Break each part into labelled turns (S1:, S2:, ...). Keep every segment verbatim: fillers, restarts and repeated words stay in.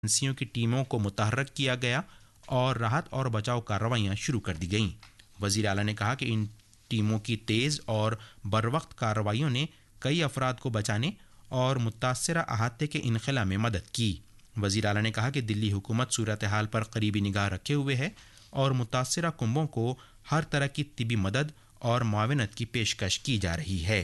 S1: एजेंसियों की टीमों को मुतहर्रक किया गया और राहत और बचाव कार्रवाइयाँ शुरू कर दी गईं। वज़ीर आला ने कहा कि इन टीमों की तेज़ और बरवक्त कार्रवाइयों ने कई अफराद को बचाने और मुतासरा अहाते के इनखला में मदद की। वज़ीर आला ने कहा कि दिल्ली हुकूमत सूरत हाल पर करीबी निगाह रखे हुए है और मुतासरा कुंबों को हर तरह की तिबी मदद और मुआवनत की पेशकश की जा रही है।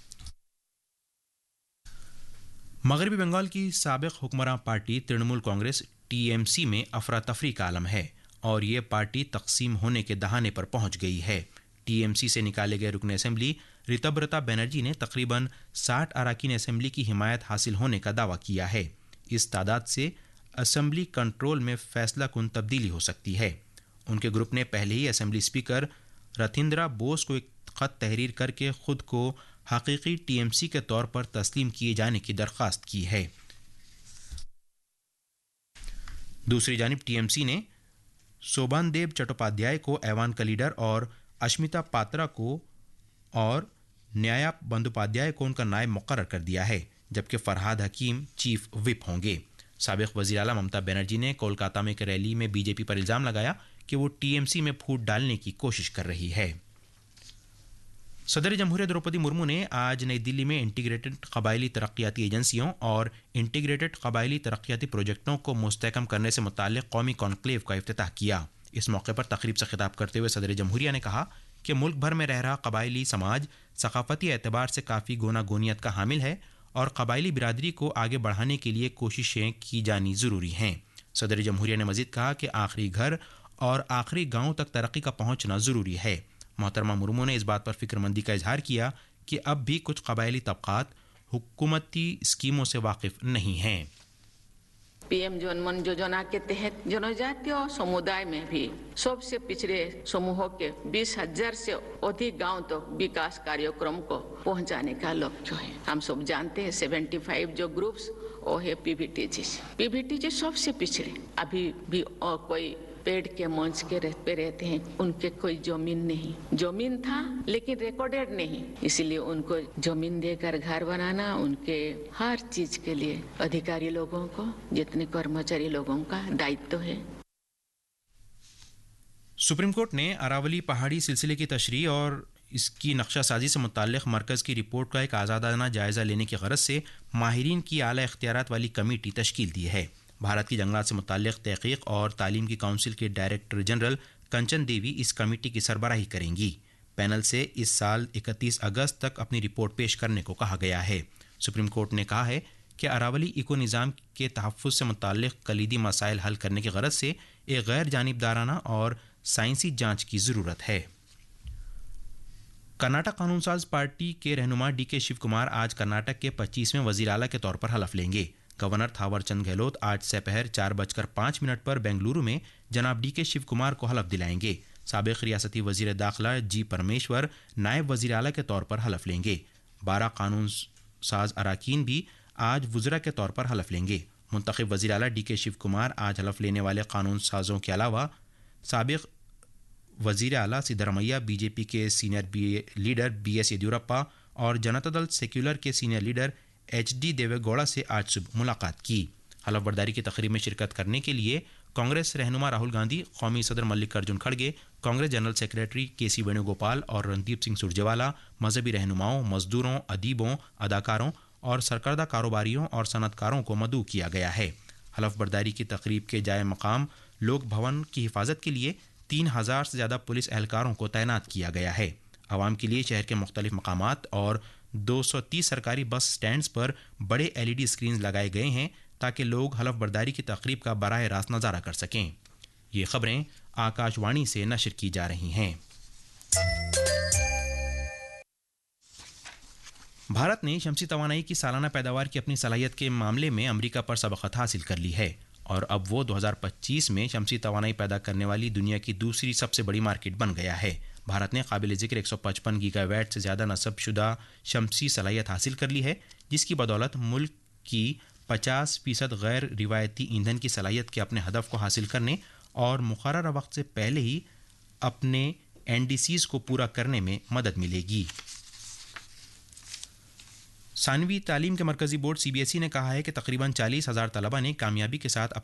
S1: मगरबी बंगाल की साबिक हुक्मरान पार्टी तृणमूल कांग्रेस टीएमसी में अफरा तफरी का आलम है और ये पार्टी तकसीम होने के दहाने पर पहुंच गई है। टीएमसी से निकाले गए रुकन असेंबली ऋतब्रता बनर्जी ने तकरीबन साठ अरकान असेंबली की हिमायत हासिल होने का दावा किया है। इस तादाद से असेंबली कंट्रोल में फैसला कुन तब्दीली हो सकती है। उनके ग्रुप ने पहले ही असेंबली स्पीकर रथिंद्रा बोस को एक खत तहरीर करके खुद को हकीकी टीएमसी के तौर पर तस्लीम किए जाने की दरख्वास्त की है। दूसरी जानिब टीएमसी ने सोबानदेव चट्टोपाध्याय को ऐवान का लीडर और अश्मिता पात्रा को और न्याया बंदोपाध्याय को उनका नायब मुकर्रर कर दिया है, जबकि फरहाद हकीम चीफ विप होंगे। साबिक वज़ीर आला ममता बनर्जी ने कोलकाता में एक रैली में बीजेपी पर इल्ज़ाम लगाया कि वो टीएमसी में फूट डालने की कोशिश कर रही है। सदर जमहूरियत द्रौपदी मुर्मू ने आज नई दिल्ली में इंटीग्रेटेड कबायली तरक्याती एजेंसियों और इंटीग्रेटेड कबायली तरक्याती प्रोजेक्टों को मुस्तहकम करने से मुताल्लिक़ कौमी कॉन्क्लेव का इफ्तिताह किया। इस मौके पर तकरीब से खिताब करते हुए सदर जमहूरिया ने कहा कि मुल्क भर में रह रहा कबायली समाज सकाफती एतबार से काफ़ी गोना गोनियत का हामिल है और कबायली बिरादरी को आगे बढ़ाने के लिए कोशिशें की जानी ज़रूरी हैं। सदर जमहूरिया ने मज़ीद कहा कि आखिरी घर और आखिरी गाँव तक तरक्की का पहुँचना ज़रूरी है। मोहतरमा मुर्मू ने इस बात पर फिक्रमंदी का इजहार किया कि अब भी कुछ कबायली तबकात हुकूमती स्कीमों से वाकिफ नहीं हैं।
S2: पीएम जनमन योजना के तहत जनजातीय समुदाय में भी सबसे पिछड़े समूहों के बीस हजार से अधिक गांव तक तो विकास कार्यक्रम को पहुंचाने का लक्ष्य है। हम सब जानते हैं पचहत्तर जो ग्रुप्स वो है पीवीटीजी। पीवीटीजी सबसे पिछड़े अभी भी और कोई पेड़ के मंच के रह पे रहते हैं, उनके कोई जमीन नहीं, जमीन था लेकिन रिकॉर्डेड नहीं, इसलिए उनको जमीन देकर घर बनाना उनके हर चीज के लिए अधिकारी लोगों को जितने कर्मचारी लोगों का दायित्व है।
S1: सुप्रीम कोर्ट ने अरावली पहाड़ी सिलसिले की तशरीह और इसकी नक्शासाजी से मुताल्लिक़ मरकज़ की रिपोर्ट का एक आज़ादाना जायज़ा लेने की गरज से माहिरीन की आला इख्तियारात वाली कमेटी तश्कील दी है। भारत की जंगलात से मुताल्लिक़ तहक़ीक़ और तालीम की काउंसिल के डायरेक्टर जनरल कंचन देवी इस कमेटी की सरबराही करेंगी। पैनल से इस साल इकतीस अगस्त तक अपनी रिपोर्ट पेश करने को कहा गया है। सुप्रीम कोर्ट ने कहा है कि अरावली इको निज़ाम के तहफ़्फ़ुज़ से मुताल्लिक़ कलीदी मसाइल हल करने की गरज से एक गैर जानिबदाराना और साइंसी जाँच की ज़रूरत है। कर्नाटक कानून साज पार्टी के रहनुमा डी के शिव कुमार आज कर्नाटक के पच्चीसवें वज़ीर आला के तौर पर हलफ लेंगे। गवर्नर थावर चंद गहलोत आज दोपहर चार बजकर पाँच मिनट पर बेंगलुरु में जनाब डी के शिव कुमार को हलफ दिलाएंगे। साबिक़ रियासती वज़ीर दाखिला जी परमेश्वर नायब वज़ीर आला के तौर पर हलफ लेंगे। बारह कानून साज अरकान भी आज वज़रा के तौर पर हलफ लेंगे। मुंतखब वज़ीर आला डी के शिव कुमार आज हलफ लेने वाले कानून साजों के अलावा साबिक़ वज़ीर आला सिद्धरमैया, बीजेपी के senior B leader B S Yediyurappa और जनता दल सेक्युलर के senior leader H D Deve Gowda से आज सुबह मुलाकात की। हलफ बर्दारी की तकरीब में शिरकत करने के लिए कांग्रेस रहनुमा राहुल गांधी, कौमी सदर मल्लिकार्जुन खड़गे, कांग्रेस जनरल सेक्रेटरी के सी वेणुगोपाल और रणदीप सिंह सुरजेवाला मजहबी रहनुमाओं, मजदूरों, अदीबों, अदाकारों और सरकर्दा कारोबारियों और सनतकारों को मदऊ किया गया है। हलफ बर्दारी की तकरीब के जाए मकाम लोक भवन की हिफाजत के लिए तीन हज़ार से ज़्यादा पुलिस एहलकारों को तैनात किया गया है। आवाम के लिए शहर के मुख्तलिफ मकामात और दो सौ तीस सरकारी बस स्टैंड्स पर बड़े एलईडी स्क्रीन लगाए गए हैं ताकि लोग हलफ बर्दारी की तकरीब का बराह रास्त नज़ारा कर सकें। ये खबरें आकाशवाणी से नशर की जा रही हैं। भारत ने शमसी तवानाई की सालाना पैदावार की अपनी सलाहियत के मामले में अमेरिका पर सबकत हासिल कर ली है और अब वो दो हज़ार पच्चीस में शमसी तवानाई पैदा करने वाली दुनिया की दूसरी सबसे बड़ी मार्केट बन गया है। भारत ने काबिल ज़िक्र एक सौ पचपन गीगावाट से ज़्यादा नस्बशुदा शमसी सलाहियत हासिल कर ली है, जिसकी बदौलत मुल्क की पचास फीसद गैर रिवायती ईंधन की सलाहियत के अपने हदफ को हासिल करने और मुकर्रर वक्त से पहले ही अपने एनडीसीज़ को पूरा करने में मदद मिलेगी। सानवी तालीम के मरकज़ी board C B S E ने कहा है कि तकरीबन चालीस हज़ार तलबा ने कामयाबी के साथ